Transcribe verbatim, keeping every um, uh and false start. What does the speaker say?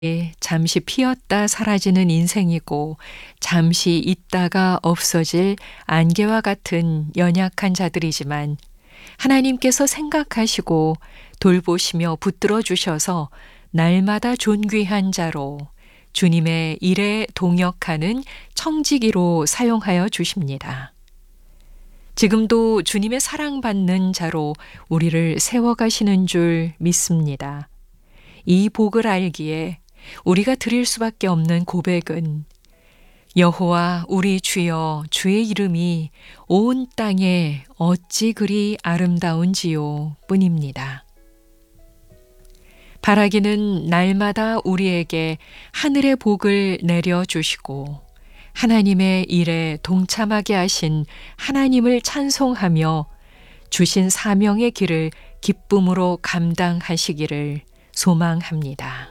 예, 잠시 피었다 사라지는 인생이고 잠시 있다가 없어질 안개와 같은 연약한 자들이지만 하나님께서 생각하시고 돌보시며 붙들어 주셔서 날마다 존귀한 자로 주님의 일에 동역하는 청지기로 사용하여 주십니다. 지금도 주님의 사랑받는 자로 우리를 세워가시는 줄 믿습니다. 이 복을 알기에 우리가 드릴 수밖에 없는 고백은 여호와 우리 주여 주의 이름이 온 땅에 어찌 그리 아름다운지요 뿐입니다. 바라기는 날마다 우리에게 하늘의 복을 내려주시고 하나님의 일에 동참하게 하신 하나님을 찬송하며 주신 사명의 길을 기쁨으로 감당하시기를 소망합니다.